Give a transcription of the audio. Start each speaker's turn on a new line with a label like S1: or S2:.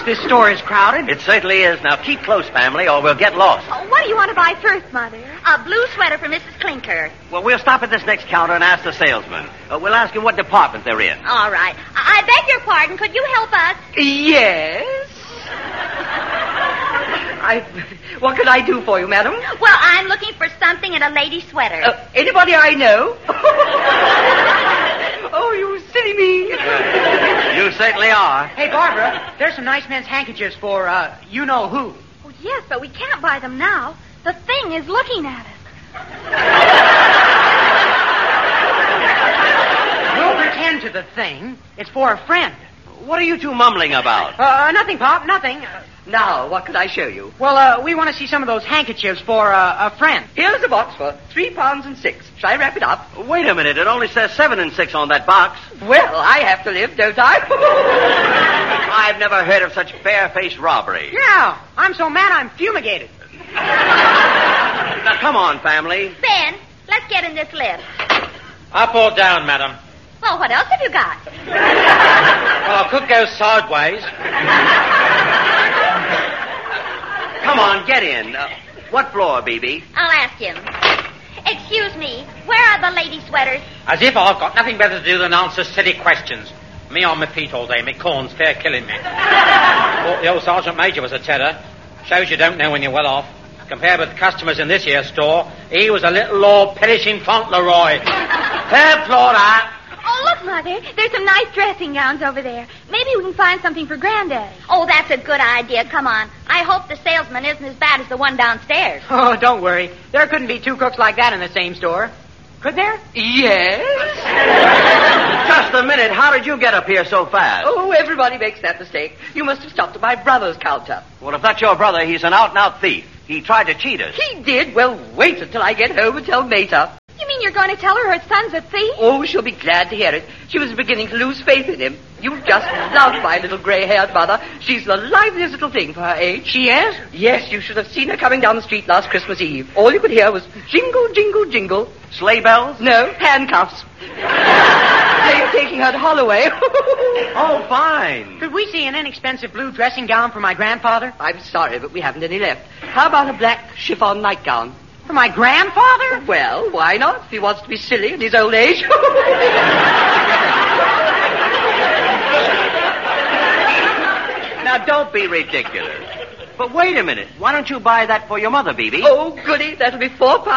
S1: course this store is crowded.
S2: It certainly is. Now keep close, family, or we'll get lost.
S3: Oh, what do you want to buy first, Mother?
S4: A blue sweater for Mrs. Clinker.
S2: Well, we'll stop at this next counter and ask the salesman. We'll ask him what department they're in.
S4: All right. I beg your pardon. Could you help us?
S5: Yes? What can I do for you, madam?
S4: Well, I'm looking for something in a lady's sweater.
S5: Anybody I know? Oh, you silly me.
S2: You certainly are.
S1: Hey, Barbara, there's some nice men's handkerchiefs for, you-know-who.
S3: Oh, yes, but we can't buy them now. The thing is looking at us.
S1: We'll pretend to the thing. It's for a friend.
S2: What are you two mumbling about?
S1: Nothing, Pop, nothing.
S5: Now, what can I show you?
S1: Well, we want to see some of those handkerchiefs for a friend.
S5: Here's a box for £3 and 6. Shall I wrap it up?
S2: Wait a minute. It only says 7 and 6 on that box.
S5: Well, I have to live, don't I?
S2: I've never heard of such barefaced robbery.
S1: Yeah, I'm so mad I'm fumigated.
S2: Now, come on, family.
S4: Ben, let's get in this lift.
S6: Up or down, madam?
S4: Well, what else have you got?
S6: Well, I could go sideways.
S2: Come on, get in. What floor, BB?
S4: I'll ask him. Excuse me, where are the lady sweaters?
S6: As if I've got nothing better to do than answer silly questions. Me on my feet all day, me corn's fair killing me. Thought the old Sergeant Major was a terror. Shows you don't know when you're well off. Compared with the customers in this here store, he was a little Lord Perishing Fauntleroy. Third floor, that.
S3: Oh, look, Mother. There's some nice dressing gowns over there. Maybe we can find something for Granddaddy.
S4: Oh, that's a good idea. Come on. I hope the salesman isn't as bad as the one downstairs.
S1: Oh, don't worry. There couldn't be two cooks like that in the same store. Could there?
S5: Yes?
S2: Just a minute. How did you get up here so fast?
S5: Oh, everybody makes that mistake. You must have stopped at my brother's counter.
S2: Well, if that's your brother, he's an out-and-out thief. He tried to cheat us.
S5: He did? Well, wait until I get home and tell Mater.
S3: You mean you're going to tell her son's a thief?
S5: Oh, she'll be glad to hear it. She was beginning to lose faith in him. You just love my little gray-haired mother. She's the liveliest little thing for her age.
S1: She is?
S5: Yes, you should have seen her coming down the street last Christmas Eve. All you could hear was jingle, jingle, jingle.
S2: Sleigh bells?
S5: No, handcuffs. They are taking her to Holloway.
S2: Oh, fine.
S1: Could we see an inexpensive blue dressing gown for my grandfather?
S5: I'm sorry, but we haven't any left. How about a black chiffon nightgown?
S1: For my grandfather?
S5: Well, why not? If he wants to be silly in his old age.
S2: Now, don't be ridiculous. But wait a minute. Why don't you buy that for your mother, BB?
S5: Oh, goody. That'll be £4.